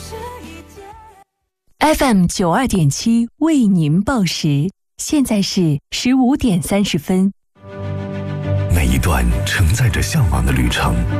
FM92.7为您报时，现在是15点30分。 每一段承载着向往的旅程，